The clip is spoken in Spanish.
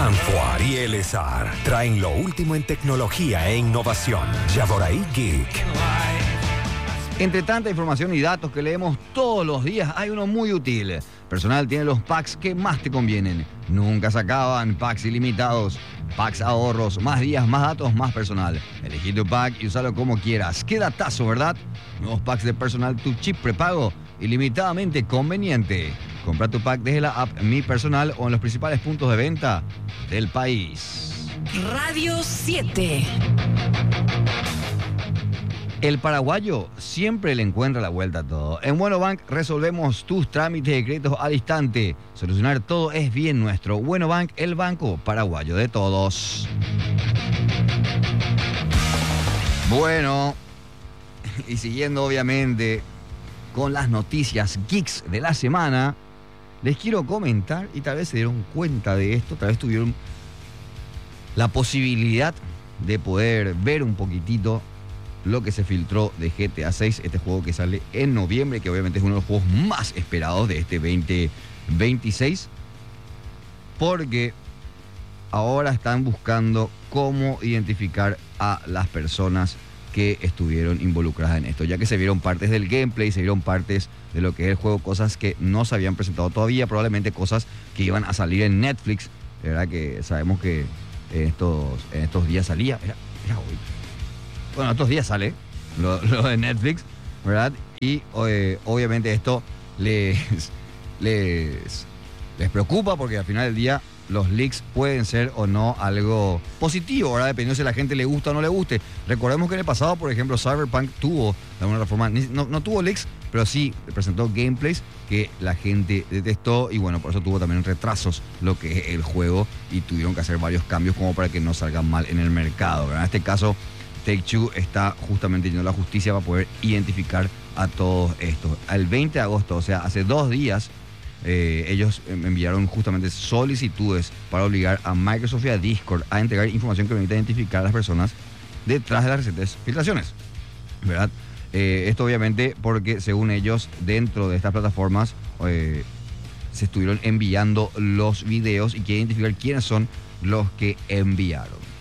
Danfoar y Elezar traen lo último en tecnología e innovación. Ya por ahí, Geek. Entre tanta información y datos que leemos todos los días, hay uno muy útil. Personal tiene los packs que más te convienen. Nunca se acaban, packs ilimitados, packs ahorros, más días, más datos, más personal. Elegí tu pack y usalo como quieras. Qué datazo, ¿verdad? Nuevos packs de personal, tu chip prepago, ilimitadamente conveniente. Compra tu pack desde la app Mi Personal o en los principales puntos de venta del país. Radio 7. El paraguayo siempre le encuentra la vuelta a todo. En Buenobank resolvemos tus trámites de créditos al instante. Solucionar todo es bien nuestro. Buenobank, el banco paraguayo de todos. Bueno, y siguiendo obviamente con las noticias geeks de la semana, les quiero comentar, y tal vez se dieron cuenta de esto, tal vez tuvieron la posibilidad de poder ver un poquitito lo que se filtró de GTA 6, este juego que sale en noviembre, que obviamente es uno de los juegos más esperados de este 2026, porque ahora están buscando cómo identificar a las personas que estuvieron involucradas en esto, ya que se vieron partes del gameplay, se vieron partes de lo que es el juego, cosas que no se habían presentado todavía, probablemente cosas que iban a salir en Netflix, de verdad que sabemos que en estos días salía, era hoy. Bueno, estos días sale lo de Netflix, ¿verdad? Y obviamente esto les preocupa porque al final del día los leaks pueden ser o no algo positivo, ¿verdad? Dependiendo si a la gente le gusta o no le guste. Recordemos que en el pasado, por ejemplo, Cyberpunk tuvo, de alguna forma, no tuvo leaks, pero sí presentó gameplays que la gente detestó y bueno, por eso tuvo también retrasos lo que es el juego y tuvieron que hacer varios cambios como para que no salga mal en el mercado, ¿verdad? En este caso, Take-Two está justamente yendo a la justicia para poder identificar a todos estos. El 20 de agosto, o sea, hace 2 días, ellos enviaron justamente solicitudes para obligar a Microsoft y a Discord a entregar información que permita identificar a las personas detrás de las recientes filtraciones, ¿verdad? Esto obviamente porque, según ellos, dentro de estas plataformas se estuvieron enviando los videos y quieren identificar quiénes son los que enviaron.